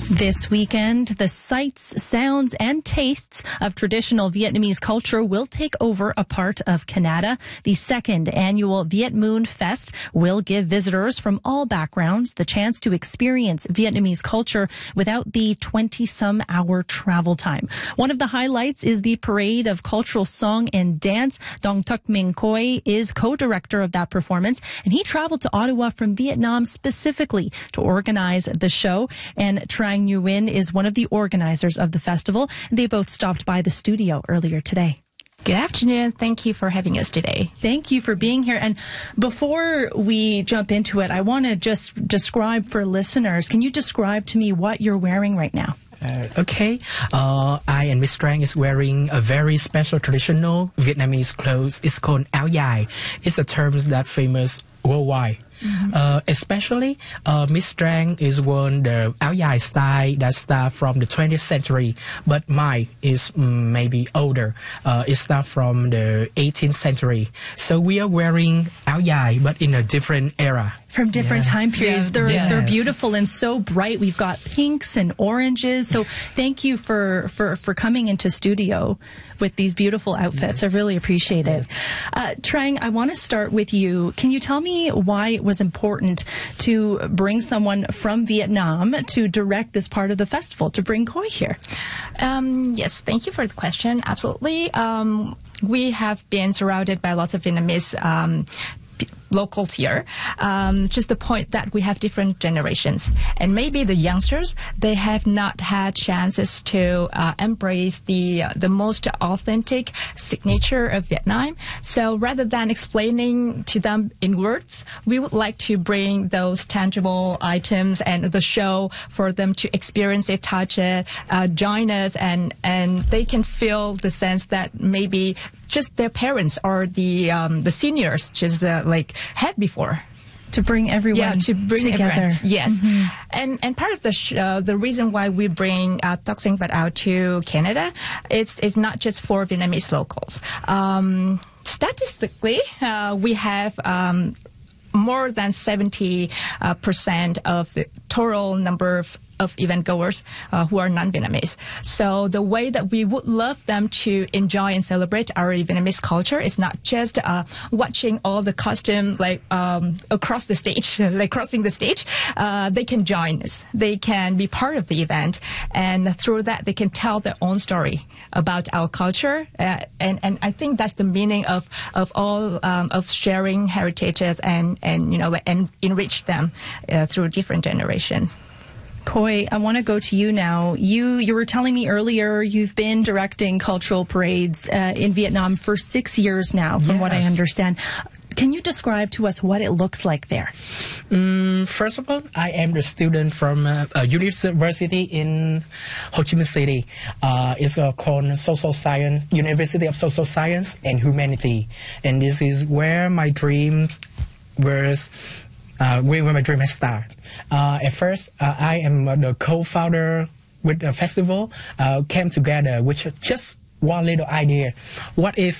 This weekend, the sights, sounds, and tastes of traditional Vietnamese culture will take over a part of Canada. The second annual Viet Moon Fest will give visitors from all backgrounds the chance to experience Vietnamese culture without the 20-some hour travel time. One of the highlights is the Parade of Cultural Song and Dance. Dong Thuc Minh Khoi is co-director of that performance, and he traveled to Ottawa from Vietnam specifically to organize the show. And Trang Nguyen is one of the organizers of the festival. They both stopped by the studio earlier today. Good afternoon. Thank you for having us today. Thank you for being here. And before we jump into it, I want to just describe for listeners, can you describe to me what you're wearing right now? Okay. I and Miss Trang is wearing a very special traditional Vietnamese clothes. It's called áo dài. It's a term that famous worldwide. Especially Miss Trang is worn the áo dài style that start from the 20th century, but mine is maybe older. It start from the 18th century. So we are wearing áo dài, but in a different era. From different time periods. Yeah. They're beautiful and so bright. We've got pinks and oranges. So thank you for coming into studio with these beautiful outfits. I really appreciate it. Trang, I want to start with you. Can you tell me why it was important to bring someone from Vietnam to direct this part of the festival, to bring Khoi here? Yes, thank you for the question. Absolutely. We have been surrounded by lots of Vietnamese locals here. Just the point that we have different generations, and maybe the youngsters, they have not had chances to embrace the most authentic signature of Vietnam. So rather than explaining to them in words, we would like to bring those tangible items and the show for them to experience it, touch it, join us, and they can feel the sense that maybe just their parents or the seniors just had before. To bring everyone together. Everyone. Yes. And part of the reason why we bring Thuc Sinh Vat out to Canada, it's not just for Vietnamese locals. Statistically, we have more than 70% of the total number of event goers who are non-Vietnamese. So the way that we would love them to enjoy and celebrate our Vietnamese culture is not just watching all the costume across the stage, like crossing the stage. They can join us. They can be part of the event, and through that they can tell their own story about our culture. And I think that's the meaning of all of sharing heritages and enrich them through different generations. Khoi, I want to go to you now. You were telling me earlier you've been directing cultural parades in Vietnam for 6 years now, from what I understand. Can you describe to us what it looks like there? First of all, I am the student from a university in Ho Chi Minh City. It's called Social Science, University of Social Science and Humanity. And this is where my dream was. Where my dream has started. At first, I am the co-founder with the festival. Came together with just one little idea. What if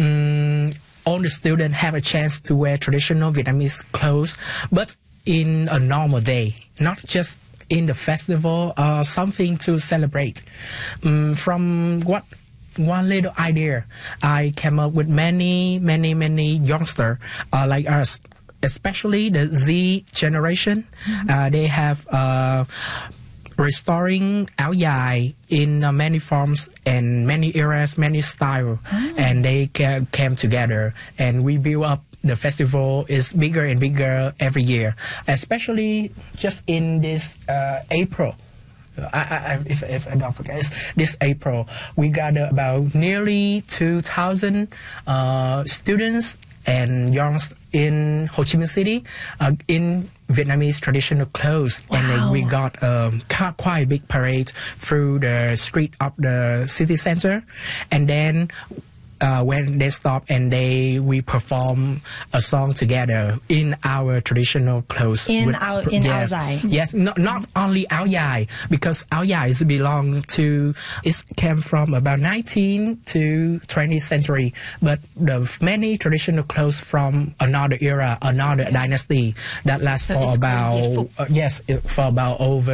all the students have a chance to wear traditional Vietnamese clothes, but in a normal day, not just in the festival, something to celebrate. From one little idea, I came up with many youngsters like us. Especially the Z generation, they have restoring áo dài in many forms and many eras, many styles, and they came together and we build up. The festival is bigger and bigger every year, especially just in this April. If I don't forget, this April we got about nearly 2,000 students and youngs in Ho Chi Minh City in Vietnamese traditional clothes. Wow. And then we got quite a big parade through the street of the city center. And then when they stop and we perform a song together in our traditional clothes. In áo dài. Yes, not only áo dài, because áo dài it came from about 19th to 20th century, but the many traditional clothes from another era, another dynasty that lasts for about over